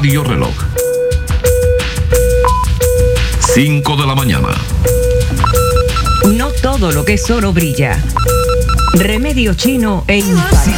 Radio Reloj. 5 de la mañana. No todo lo que es oro brilla. Remedio chino e imparable.